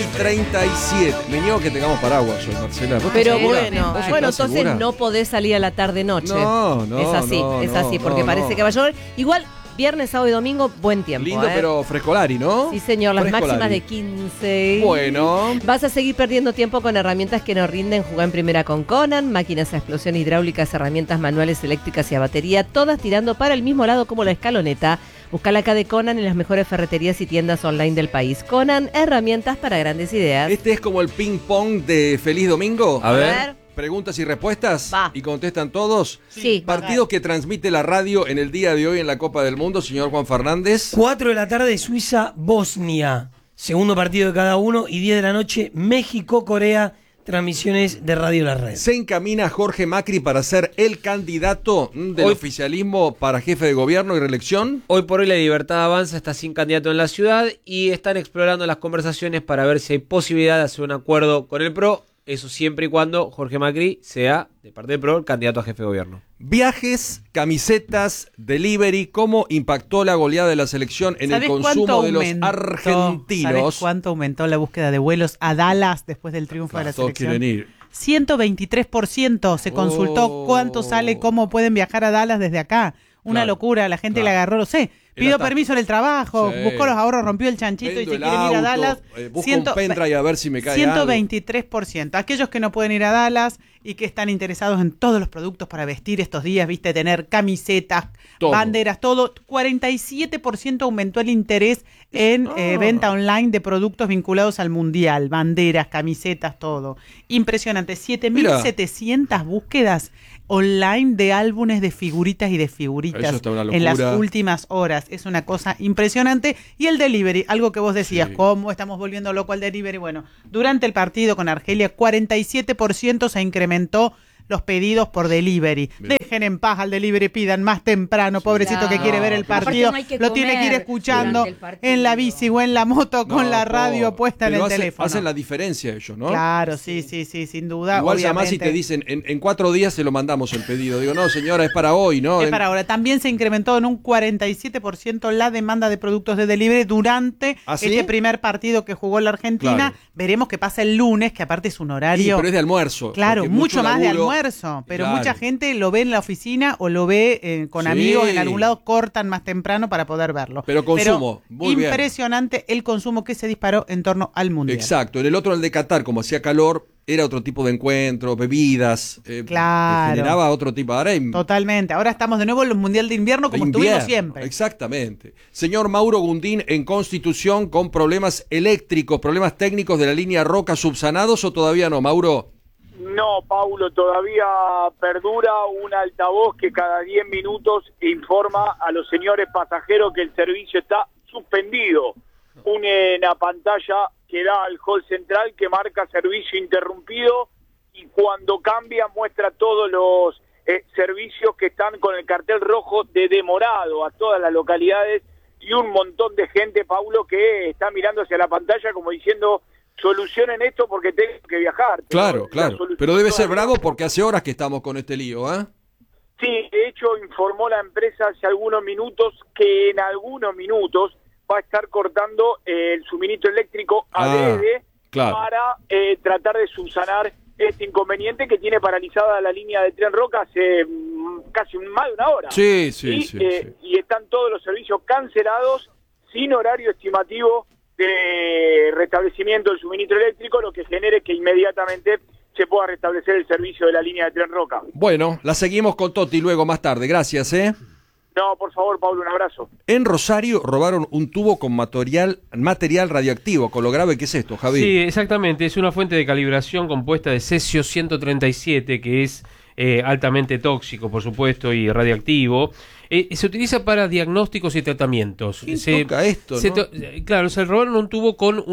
6:37. Me niego que tengamos paraguas hoy, Marcela. Pero bueno, entonces segura? no podés salir a la tarde-noche. No, Es así, porque parece que va a llover. Igual, viernes, sábado y domingo, buen tiempo. Lindo, pero frescolari, ¿no? Sí, señor, las Frescolari. máximas de 15. Bueno. Vas a seguir perdiendo tiempo con herramientas que nos rinden. Jugá en primera con Conan, máquinas a explosión hidráulicas, herramientas manuales, eléctricas y a batería, todas tirando para el mismo lado como la escaloneta. Buscala acá de Conan en las mejores ferreterías y tiendas online del país. Conan, herramientas para grandes ideas. Este es como el ping pong de Feliz Domingo. A ver. Preguntas y respuestas. Va. ¿Y contestan todos? Sí. Partidos que transmite la radio en el día de hoy en la Copa del Mundo, señor Juan Fernández. 4 de la tarde, Suiza-Bosnia. Segundo partido de cada uno. Y 10 de la noche, México-Corea. Transmisiones de Radio La Red. Se encamina Jorge Macri para ser el candidato del oficialismo para jefe de gobierno y reelección. Hoy por hoy la Libertad Avanza está sin candidato en la ciudad y están explorando las conversaciones para ver si hay posibilidad de hacer un acuerdo con el PRO. Eso siempre y cuando Jorge Macri sea, de parte del PRO, el candidato a jefe de gobierno. Viajes, camisetas, delivery, ¿cómo impactó la goleada de la selección en el consumo de los argentinos? ¿Sabes cuánto aumentó la búsqueda de vuelos a Dallas después del triunfo de la Todos selección? quieren ir. 123% se consultó cuánto sale, cómo pueden viajar a Dallas desde acá. Una locura, la gente le agarró, no sé. Pidió permiso en el trabajo, buscó los ahorros, rompió el chanchito y se quieren ir a Dallas. Busco un pendrive a ver si me cae 123%. Aquellos que no pueden ir a Dallas y que están interesados en todos los productos para vestir estos días, viste, tener camisetas, banderas, todo. 47% aumentó el interés en venta online de productos vinculados al Mundial. Banderas, camisetas, todo. Impresionante. 7.700 búsquedas online de álbumes de figuritas y de figuritas en las últimas horas. Es una cosa impresionante. Y el delivery, algo que vos decías, ¿cómo estamos volviendo loco al delivery? Bueno, durante el partido con Argelia, 47% se incrementó los pedidos por delivery. Bien. Dejen en paz al delivery, pidan más temprano, pobrecito que quiere ver el partido, lo tiene que ir escuchando en la bici o en la moto con la radio puesta en el teléfono. Hacen la diferencia ellos, ¿no? Claro, sí, sin duda. Igual llamás y te dicen, en 4 días se lo mandamos el pedido. Digo, no señora, es para hoy, ¿no? Es para ahora. También se incrementó en un 47% la demanda de productos de delivery durante este primer partido que jugó la Argentina. Claro. Veremos qué pasa el lunes, que aparte es un horario. Pero es de almuerzo. Claro, mucho más de almuerzo. Pero mucha gente lo ve en la oficina o lo ve con amigos en algún lado, cortan más temprano para poder verlo. Pero consumo, muy bien. Impresionante el consumo que se disparó en torno al Mundial. Exacto, en el otro, el de Qatar, como hacía calor, era otro tipo de encuentro, bebidas, generaba otro tipo. Ahora totalmente, ahora estamos de nuevo en el Mundial de invierno como estuvimos siempre. Exactamente. Señor Mauro Gundín, en Constitución, con problemas eléctricos, problemas técnicos de la línea Roca subsanados, ¿o todavía no, Mauro? No, Paulo, todavía perdura un altavoz que cada 10 minutos informa a los señores pasajeros que el servicio está suspendido. Una pantalla que da al hall central que marca servicio interrumpido y cuando cambia muestra todos los servicios que están con el cartel rojo de demorado a todas las localidades y un montón de gente, Paulo, que está mirando hacia la pantalla como diciendo... Solucionen esto porque tengo que viajar. Claro. Pero debe ser bravo porque hace horas que estamos con este lío, ¿eh? Sí, de hecho informó la empresa hace algunos minutos que en algunos minutos va a estar cortando el suministro eléctrico adrede para tratar de subsanar este inconveniente que tiene paralizada la línea de Tren Roca hace casi más de una hora. Sí. Y están todos los servicios cancelados sin horario estimativo de restablecimiento del suministro eléctrico, lo que genere que inmediatamente se pueda restablecer el servicio de la línea de Tren Roca. Bueno, la seguimos con Toti luego más tarde. Gracias, No, por favor, Pablo, un abrazo. En Rosario robaron un tubo con material radioactivo. Con lo grave que es esto, Javi. Sí, exactamente. Es una fuente de calibración compuesta de cesio 137, que es altamente tóxico, por supuesto, y radiactivo. Se utiliza para diagnósticos y tratamientos. ¿Quién toca esto, no? Claro, se robaron un tubo con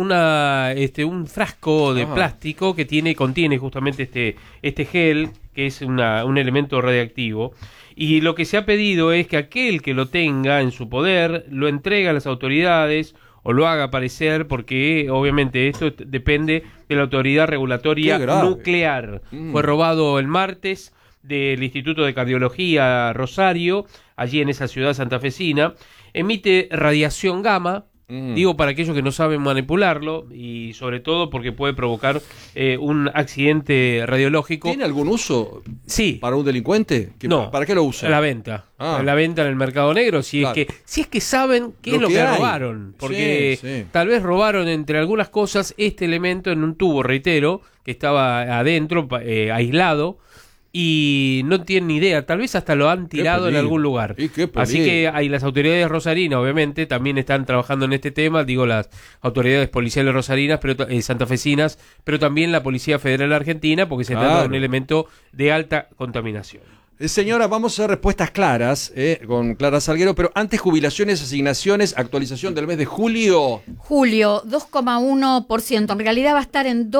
un frasco de plástico que contiene justamente este gel, que es un elemento radiactivo. Y lo que se ha pedido es que aquel que lo tenga en su poder lo entregue a las autoridades o lo haga aparecer, porque obviamente esto depende de la autoridad regulatoria nuclear. Fue robado el martes del Instituto de Cardiología Rosario, allí en esa ciudad santafesina. Emite radiación gamma, Digo para aquellos que no saben manipularlo y sobre todo porque puede provocar un accidente radiológico. ¿Tiene algún uso? Sí. ¿Para un delincuente? No. ¿Para qué lo usa? La venta. La venta en el mercado negro, si es que saben qué es lo que robaron. Porque tal vez robaron entre algunas cosas este elemento en un tubo, reitero, que estaba adentro, aislado. Y no tienen ni idea, tal vez hasta lo han tirado en algún lugar. Así que hay las autoridades rosarinas, obviamente, también están trabajando en este tema, digo las autoridades policiales rosarinas, pero santafesinas, pero también la Policía Federal Argentina, porque se trata de un elemento de alta contaminación. Señora, vamos a hacer respuestas claras con Clara Salguero, pero antes jubilaciones, asignaciones, actualización del mes de julio. Julio, 2,1%. En realidad va a estar en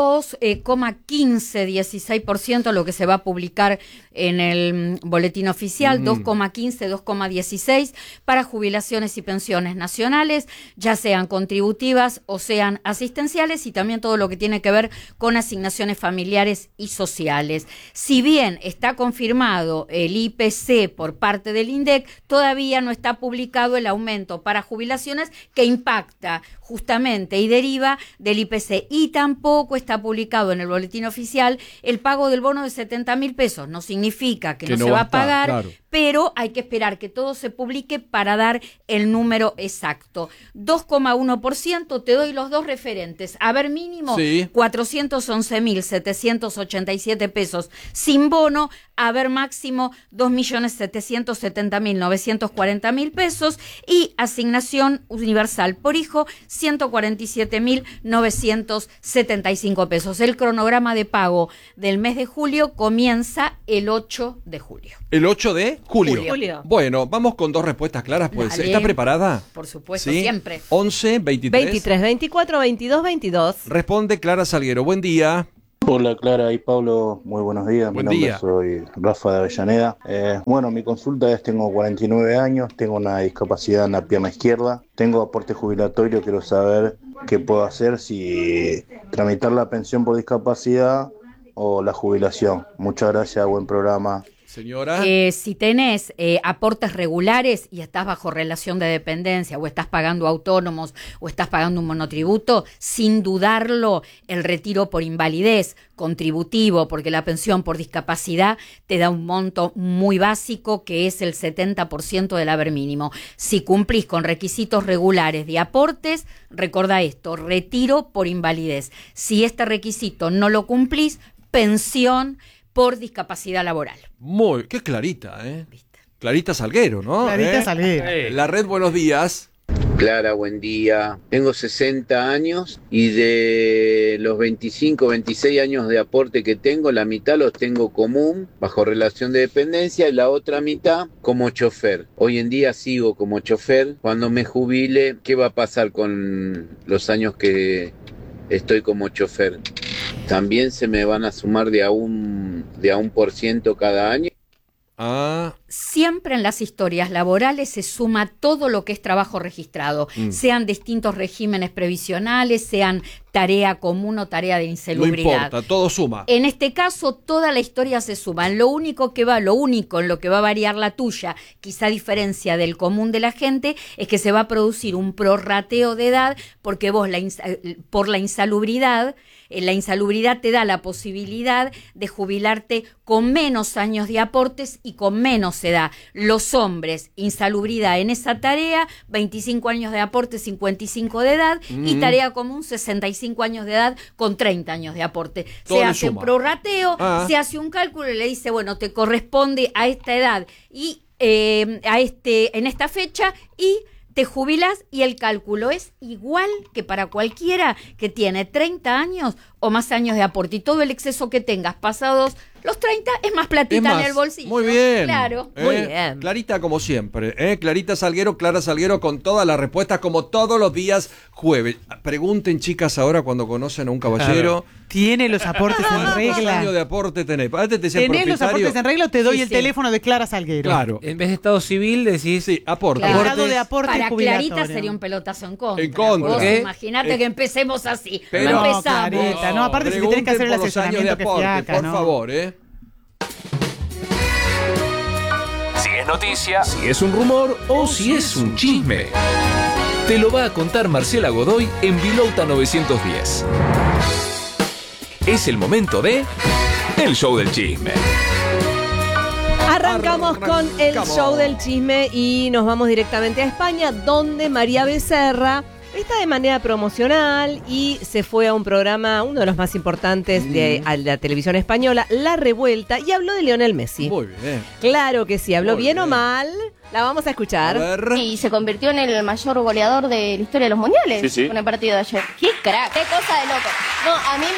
2,15-16%, lo que se va a publicar en el boletín oficial, 2,15, 2,16 para jubilaciones y pensiones nacionales, ya sean contributivas o sean asistenciales, y también todo lo que tiene que ver con asignaciones familiares y sociales. Si bien está confirmado el IPC por parte del INDEC, todavía no está publicado el aumento para jubilaciones que impacta justamente y deriva del IPC, y tampoco está publicado en el boletín oficial el pago del bono de 70.000 pesos. No significa que no se va a pagar, claro, pero hay que esperar que todo se publique para dar el número exacto. 2,1%, te doy los dos referentes. A ver, mínimo, 411.787 pesos sin bono. A ver, máximo, 2.770.940.000 pesos. Y asignación universal por hijo, 147.975 pesos. El cronograma de pago del mes de julio comienza el 8 de julio. ¿El 8 de julio? Bueno, vamos con dos respuestas claras. Pues. ¿Está preparada? Por supuesto, siempre. 11, 23. 23, 24, 22, 22. Responde Clara Salguero. Buen día. Hola Clara y Pablo, muy buenos días. Buen Mi nombre día. Soy Rafa de Avellaneda. Bueno, mi consulta es, tengo 49 años, tengo una discapacidad en la pierna izquierda, tengo aporte jubilatorio, quiero saber qué puedo hacer, si tramitar la pensión por discapacidad o la jubilación. Muchas gracias, buen programa. Señora. Si tenés aportes regulares y estás bajo relación de dependencia, o estás pagando autónomos, o estás pagando un monotributo, sin dudarlo, el retiro por invalidez contributivo, porque la pensión por discapacidad te da un monto muy básico, que es el 70% del haber mínimo. Si cumplís con requisitos regulares de aportes, recordá esto: retiro por invalidez. Si este requisito no lo cumplís, pensión por discapacidad laboral. Qué clarita, ¿Viste? Clarita Salguero, ¿no? Clarita Salguero. La red, buenos días. Clara, buen día. Tengo 60 años y de los 25, 26 años de aporte que tengo, la mitad los tengo común, bajo relación de dependencia, y la otra mitad como chofer. Hoy en día sigo como chofer. Cuando me jubile, ¿qué va a pasar con los años que estoy como chofer? ¿También se me van a sumar de a un % cada año? Siempre en las historias laborales se suma todo lo que es trabajo registrado, sean distintos regímenes previsionales, sean tarea común o tarea de insalubridad. No importa, todo suma. En este caso, toda la historia se suma. Lo único en lo que va a variar la tuya, quizá a diferencia del común de la gente, es que se va a producir un prorrateo de edad, porque vos por la insalubridad te da la posibilidad de jubilarte con menos años de aportes y con menos edad. Los hombres, insalubridad en esa tarea, 25 años de aporte, 55 de edad, y tarea común, 65 años de edad con 30 años de aporte. Se hace un prorrateo, se hace un cálculo y le dice, bueno, te corresponde a esta edad y en esta fecha, y te jubilas, y el cálculo es igual que para cualquiera que tiene 30 años o más años de aporte, y todo el exceso que tengas pasados los 30 es más platita en el bolsillo. Muy bien. Claro. Muy bien. Clarita como siempre. Clarita Salguero, Clara Salguero, con todas las respuestas, como todos los días jueves. Pregunten, chicas, ahora cuando conocen a un caballero. ¿Tiene los aportes en ¿Cuántos regla? años de aporte tenés? ¿Tenés los aportes en regla o te doy el teléfono de Clara Salguero? Claro. En vez de estado cil decís... Sí, aporte. Claro. Grado de aporte Para jubilatorio. Clarita sería un pelotazo en contra. En contra. Vos ¿Qué? imaginate que empecemos así. Pero- no No, empezamos. Clarita, no, aparte si te tienen que hacer el Pregunten por los años de asesoramiento que aporte, fiaca, por ¿no? favor, Si es noticia, si es un rumor o si es un chisme. Te lo va a contar Marcela Godoy en Vilouta 910. Es el momento de El Show del Chisme. Arrancamos con el show del chisme y nos vamos directamente a España, donde María Becerra está de manera promocional y se fue a un programa, uno de los más importantes de la televisión española, La Revuelta, y habló de Lionel Messi. Muy bien. Claro que sí, habló Muy bien o bien. mal. La vamos a escuchar. A ver. Y se convirtió en el mayor goleador de la historia de los mundiales Sí, sí. con el partido de ayer. ¡Qué crack! ¡Qué cosa de loco! No, a mí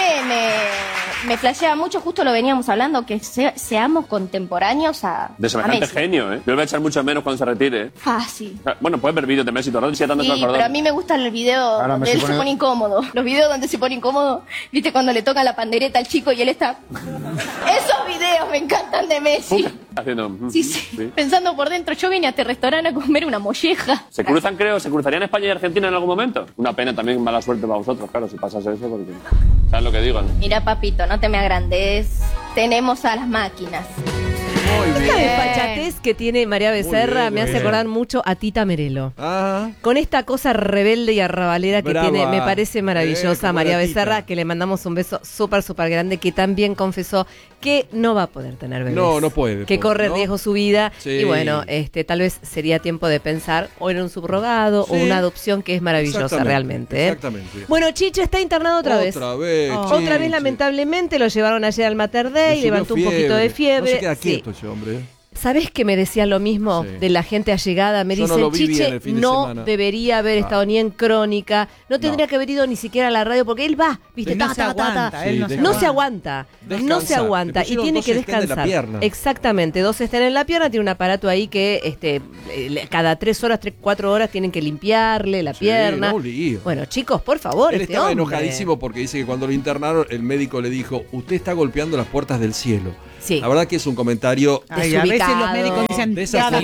me flashea mucho, justo lo veníamos hablando, que seamos contemporáneos a De semejante Messi. genio, ¿eh? Yo lo voy a echar mucho menos cuando se retire, ¿eh? Fácil. Bueno, puedes ver vídeos de Messi todo el rato, si ya tanto Sí, pero a mí me gusta el video Ahora donde Messi él se pone- pone incómodo. Los videos donde se pone incómodo, ¿viste? Cuando le toca la pandereta al chico y él está... Esos videos me encantan de Messi. haciendo... Sí, sí. Pensando por dentro, yo vine a este restaurante a comer una molleja. Se cruzarían España y Argentina en algún momento. Una pena también, mala suerte para vosotros, claro, si pasase eso, porque... ¿Sabes lo que digo, no? Mira, papito, no te me agrandes. Tenemos a las máquinas. Esta desfachatez que tiene María Becerra bien, me muy hace bien. acordar mucho a Tita Merelo. Ah, Con esta cosa rebelde y arrabalera que Brava. tiene, me parece maravillosa Como María la Tita. Becerra, que le mandamos un beso súper grande, que también confesó que no va a poder tener bebés. No puede. Que corre ¿no? riesgo su vida. Sí. Y bueno, tal vez sería tiempo de pensar o en un subrogado o Sí. una adopción que es maravillosa Exactamente, realmente. ¿eh? exactamente. Bueno, Chicho está internado otra vez. Otra vez, Otra Chiche. vez, lamentablemente, lo llevaron ayer al Mater Dei, Le subió levantó un poquito de No fiebre. se queda Sí. quieto ese hombre. ¿Sabés que me decían lo mismo Sí. de la gente allegada? Me Yo no dicen, lo vi bien Chiche el fin de no semana. debería haber estado ni en Crónica, no tendría que haber ido ni siquiera a la radio, porque él va, ¿viste? No se aguanta, él no se No se aguanta, Descansar. no se aguanta Le y pusieron tiene 2 que estén de la descansar. pierna. Exactamente, 2 estén en la pierna, tiene un aparato ahí que cada 3 horas, 4 horas tienen que limpiarle la Sí, pierna. no, un lío. Bueno, chicos, por favor, Él este estaba hombre. enojadísimo porque dice que cuando lo internaron, el médico le dijo: usted está golpeando las puertas del cielo. Sí. La verdad que es un comentario Ay, a veces los médicos dicen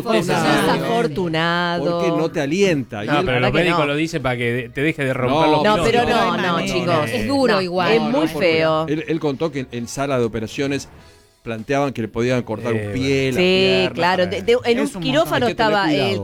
desafortunado. porque no te alienta. Y No, él- pero verdad los que médicos no. lo dicen para que te deje de romper No, los No, pilotos. pero No hay no, manera. chicos. Es duro No, igual. Es No, muy feo. Él contó que en sala de operaciones planteaban que le podían cortar un pie, la Sí, pierna. claro. En Es un un quirófano montón. Hay que tener estaba cuidado,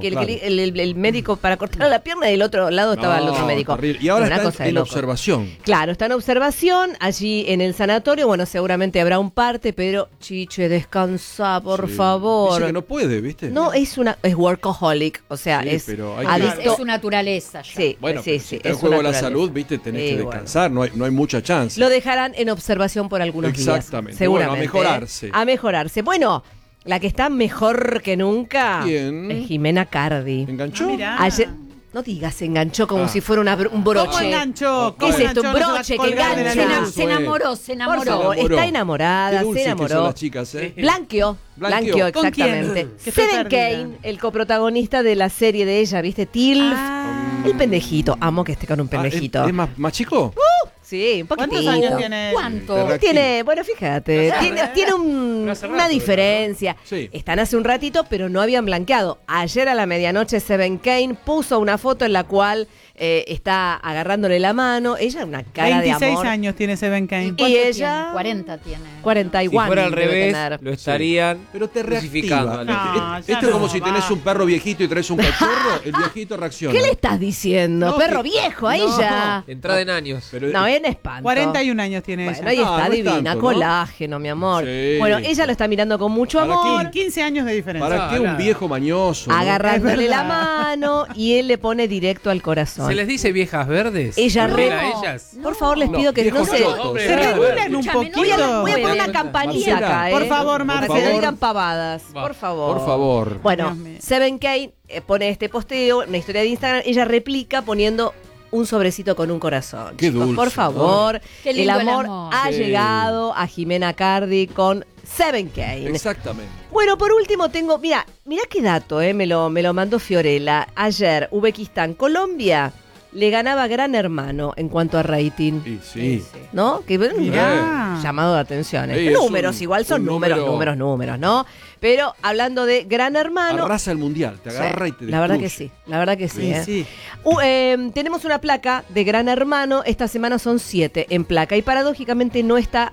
el médico para cortar la pierna y del otro lado estaba el No, otro médico. terrible. Y ahora Una está cosa de en loco. observación. Claro, está en observación allí en el sanatorio. Bueno, seguramente habrá un parte, pero Chiche, descansa, por Sí. favor. Dice que no puede, ¿viste? No, es workaholic, o sea, Sí, es pero hay adicto. Es su naturaleza ya. Sí, Bueno, sí, pero sí. si está en es juego su la naturaleza. salud, ¿viste? Tenés Sí, que bueno. descansar, no hay mucha chance. Lo dejarán en observación por algunos días. Exactamente. Seguramente. Bueno, a mejorarse. A mejorarse. Bueno, la que está mejor que nunca ¿Quién? es Jimena Cardi. ¿Enganchó? Mirá. Ayer, no digas, se enganchó como si fuera un broche. ¿Cómo enganchó? ¿Qué es ¿Cómo esto? Un enganchó? No broche se va a que colgar de la engancha. luz. Se enamoró, se Por enamoró. favor, enamoró. está Qué enamorada, se dulces que son enamoró. las chicas, ¿eh? Blanqueó, Blanqueó. ¿Con quién? exactamente. Que fue Seven perdida. Kane, el coprotagonista de la serie de ella, ¿viste? Tilf. Ah. El pendejito. Amo que esté con un pendejito. ¿Es más chico? Sí, un poquitito. ¿Cuántos años tiene? ¿Cuánto? Tiene, bueno, fíjate, tiene una diferencia. Sí. Están hace un ratito, pero no habían blanqueado. Ayer a la medianoche Seven Kane puso una foto en la cual está agarrándole la mano. Ella una cara 26 de amor. años tiene Seven Kane. Y ella 40 tiene. 41. Si fuera al debe revés, tener. lo estarían Pero te crucificando. reactiva. No, Esto ya es no, como si va. tenés un perro viejito y traes un cachorro, el viejito reacciona. ¿Qué le estás diciendo? No, Perro que- viejo, ahí no. ya. Entrada en años. Pero, No, en espanto. 41 años tiene Bueno, ella. ahí No, está, no es divina, tanto, ¿no? colágeno, mi amor. Sí. Bueno, ella lo está mirando con mucho ¿Para amor. 15 años de diferencia. ¿Para qué un viejo mañoso? ¿no? Agarrándole Es la verdad. mano y él le pone directo al corazón. ¿Se les dice viejas verdes? Ella ¿También a ellas? Por favor, les No, pido que no viejos se... chotos. Se regulan un Escúchame, no, poquito. Voy a poner una Pueden. campanita Marcela, acá, por favor, para Marcela. que no Por digan pavadas. Va. Por favor. Por favor. Bueno, Dios mío. Seven Kane pone este posteo, una historia de Instagram. Ella replica poniendo un sobrecito con un corazón. Qué Chicos, dulce, por favor. Qué El lindo el amor amor. ha Sí. llegado a Jimena Cardi con Seven Kane. Exactamente. Bueno, por último tengo, mira qué dato, me lo mandó Fiorella. Ayer, Uzbekistán, Colombia le ganaba Gran Hermano en cuanto a rating. Y sí. ¿No? Que Mirá. llamado de atención. Sí, es Números, un- igual son un números, número- ¿no? Pero hablando de Gran Hermano. Arrasa el mundial, te agarra y te La verdad que destruye. sí, la verdad que sí. Sí, sí. Tenemos una placa de Gran Hermano, esta semana son 7 en placa y paradójicamente no está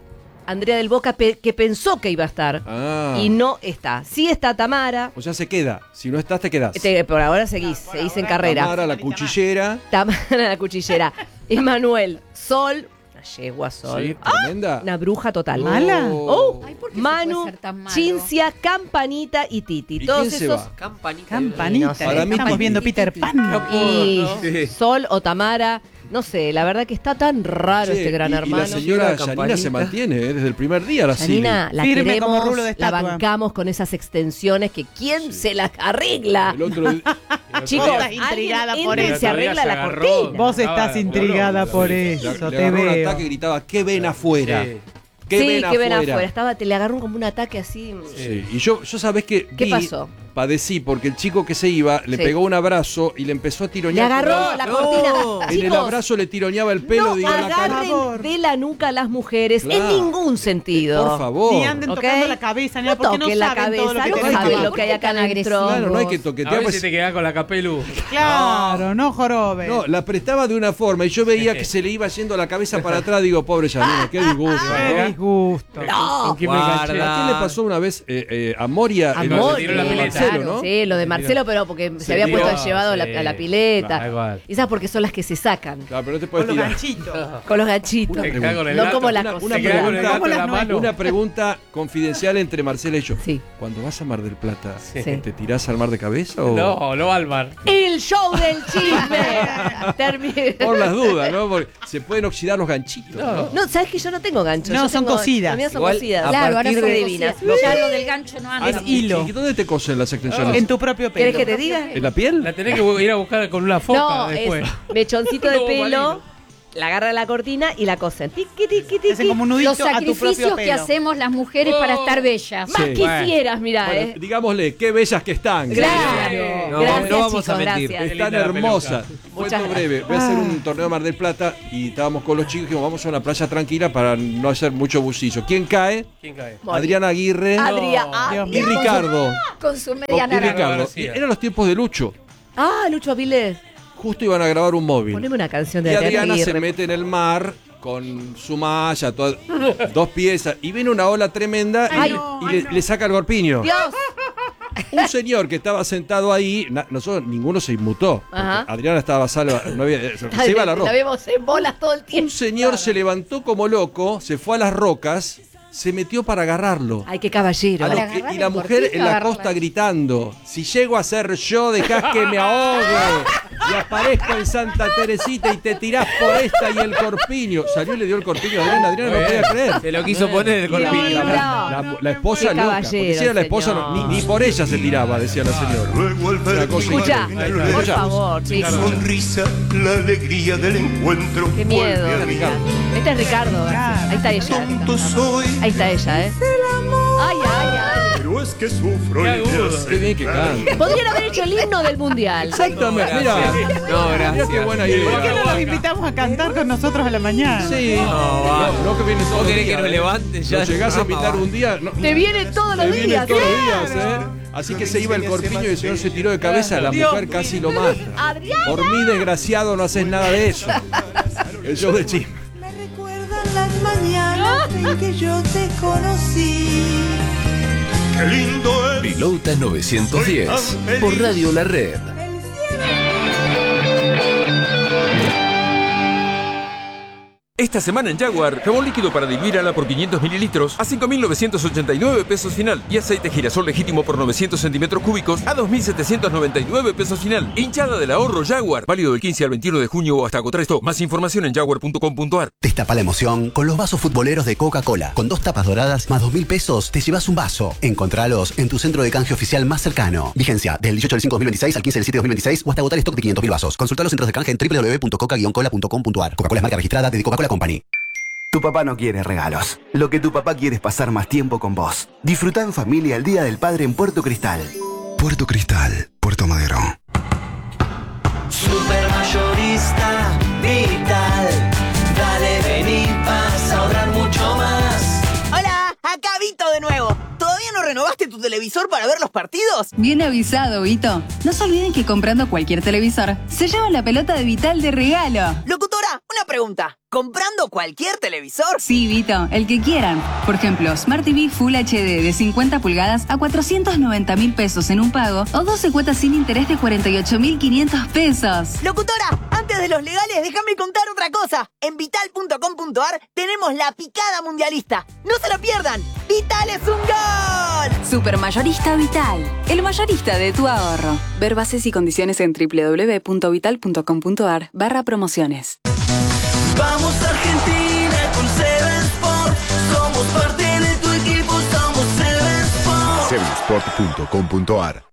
Andrea del Boca, que pensó que iba a estar y no está. Sí está Tamara. O sea, se queda. Si no estás, te quedás. Por ahora seguís en carrera. Tamara, la cuchillera. Tamara, la cuchillera. Emanuel, Sol. Una yegua, Sol. Sí, tremenda. Una bruja total. ¿Mala? Ay, ¿por qué se Manu, puede ser tan malo? Cincia, Campanita y Titi. ¿Y Todos quién se esos. va? Campanita. Para mí, Estamos Titi. viendo Peter Pan. Y Sí. Sol o Tamara. No sé, la verdad que está tan raro Che, este gran y hermano. la señora Campanita. Janina se mantiene desde el primer día. La Janina, la Firme queremos, como rulo de la estatua. bancamos con esas extensiones que ¿quién se las arregla? El otro Chicos, Vos estás alguien intrigada por entre y eso. se arregla la cortina. Vos estás intrigada por eso, le te agarró un veo. ataque y gritaba, ¿qué ven afuera? Sí. Sí, que ven afuera. Te le agarró como un ataque así. Sí, y yo sabés que ¿Qué pasó? Padecí porque el chico que se iba le Sí. pegó un abrazo y le empezó a Le tironear. agarró la cortina. En el Chicos, abrazo le tironeaba el pelo, no digo, la cara. agarren de la nuca a las mujeres Claro. en ningún sentido. Por favor. Ni anden ¿Ok? tocando la cabeza, ni nada, No porque no toquen la saben cabeza, todo lo que no tenemos. saben lo que hay acá Tan adentro. Claro, no hay que A toquetear. ver Pues, si te quedás con la capelu. Claro, no jorobe. no, la apretaba de una forma y yo veía que se le iba yendo la cabeza para atrás. Digo, pobre Janina, qué disgusto. Qué disgusto. ¿Con quién me Guarda. caché? ¿A quién le pasó una vez a Moria? A en Mori, se tiró la pileta. Marcelo, claro, ¿no? sí, lo de Marcelo, pero porque se había tiró, puesto llevado a sí. la pileta. Igual. Y esas porque son las que se sacan Claro, pero no te Con puedes los tirar. ganchitos. con los ganchitos. Una Se pregunta. queda con el No gato. como la Una cocina. Se queda con el gato Como en las la mano. Una pregunta confidencial entre Marcela y yo. Sí. Cuando vas a Mar del Plata, Sí. ¿te tirás al mar de cabeza o...? No, no va al mar. El show del chisme. Termina. Por las dudas, ¿no? Porque se pueden oxidar los ganchitos. ¿no? No, sabes que yo no tengo ganchos. No, yo son tengo, cosidas. Las mías son Igual, cosidas. a Claro, ahora partir son de- divinas. cosidas. Ya lo del gancho no anda. Es hilo. ¿Y dónde te cosen las extensiones? En tu propio pelo. ¿Querés que te diga? ¿En la piel? La tenés que ir a buscar con una foca No, después. es mechoncito de No, pelo, marino. la agarra de la cortina y la cosen. Tiqui, tiqui, Te hacen tiqui. como un nudito Los a tu propio sacrificios que pelo. hacemos las mujeres para estar bellas. Más Sí. quisieras, mirá, Bueno, digámosle, qué bellas que están. Claro. No, Gracias, no vamos chicos, a mentir. gracias. Están Qué linda la hermosas. Muchas Cuento gracias. breve. Voy a hacer un torneo de Mar del Plata y estábamos con los chicos y dijimos, vamos a una playa tranquila para no hacer mucho bullicio. ¿Quién cae? ¿Quién cae? Adriana Aguirre Adrián. y Ricardo. Con su Y media naranja. Ricardo. Y García. eran los tiempos de Lucho. Ah, Lucho Avilés. Justo iban a grabar un móvil. Poneme una canción Y de Adriana Adriana se Aguirre. mete en el mar con su malla, dos piezas, y viene una ola tremenda Ay, y le saca el gorpiño. Dios. Un señor que estaba sentado ahí, nosotros ninguno se inmutó. porque Ajá. Adriana estaba salva, no había, se iba a la La roca. vemos en bolas todo el Un tiempo. señor se levantó como loco, se fue a las rocas, se metió para agarrarlo. Ay, qué caballero. A lo Para que- agarrar y la el mujer corpito, en la agarrarla. costa gritando, si llego a ser yo, dejás que me ahogue y aparezco en Santa Teresita y te tirás por esta y el corpiño. Salió y le dio el corpiño a Adriana, Adriana no podía creer. Se lo quiso poner el corpiño. lindo. La esposa Qué loca, caballero, porque si era la esposa, señor. ni por ella se tiraba, decía la señora. Una cosa Escucha, increíble. por Escucha. favor, chicos. Sonrisa, la alegría del encuentro. Qué miedo. vuelve a mí. Este es Ricardo. Ahí está ella. Tonto soy, Ahí está ella, ¿eh? Ay, ay, ay. pero es que sufro Qué y me agudo. hace Qué bien que canta. Podrían haber hecho el himno del mundial. Exactamente, mira. No, Mira gracias. qué buena ¿Por qué idea. no los invitamos a cantar con nosotros a la mañana? Sí. No que viene todos ¿Vos los querés días, que nos ¿eh? levante ya? Lo llegás a No, invitar va. un día. No, Te viene todos los te viene días. todos los ¿eh? días, ¿eh? Así que se iba el corpiño y el señor se tiró de cabeza. La Dios mujer casi lo mata. Adriana. Por mí, desgraciado, no haces nada de eso. El show de chisme. Me recuerdan las mañanas en que yo te conocí. Qué lindo es. Pilota 910 por Radio La Red. Esta semana en Jaguar, jabón líquido para diluir ala por 500 mililitros a 5.989 pesos final y aceite girasol legítimo por 900 centímetros cúbicos a 2.799 pesos final. Hinchada del ahorro Jaguar, válido del 15 al 21 de junio o hasta agotar stock. Más información en jaguar.com.ar. Destapa la emoción con los vasos futboleros de Coca-Cola. Con 2 tapas doradas más 2.000 pesos te llevas un vaso. Encontralos en tu centro de canje oficial más cercano. Vigencia del 18 del 5 de 2026 al 15 del 7 de 2026 o hasta agotar stock de 500.000 vasos. Consulta los centros de canje en www.coca-cola.com.ar. Coca-Cola es marca registrada de Coca-Cola Company. Tu papá no quiere regalos. Lo que tu papá quiere es pasar más tiempo con vos. Disfrutá en familia el Día del Padre en Puerto Cristal. Puerto Cristal, Puerto Madero. Supermayorista Vital. Dale, vení, vas a ahorrar mucho más. Hola, acá Vito de nuevo. ¿Todavía no renovaste tu televisor para ver los partidos? Bien avisado, Vito. No se olviden que comprando cualquier televisor se lleva la pelota de Vital de regalo. Locutora, una Una pregunta. ¿Comprando cualquier televisor? Sí, Vito, el que quieran. Por ejemplo, Smart TV Full HD de 50 pulgadas a 490.000 pesos en un pago o 12 cuotas sin interés de 48.500 pesos. Locutora, antes de los legales, déjame contar otra cosa. En vital.com.ar tenemos la picada mundialista. ¡No se lo pierdan! ¡Vital es un gol! Supermayorista Vital, el mayorista de tu ahorro. Ver bases y condiciones en www.vital.com.ar/promociones. Vamos Argentina con Seven Sport. Somos parte de tu equipo, somos Seven Sport. Sevensport.com.ar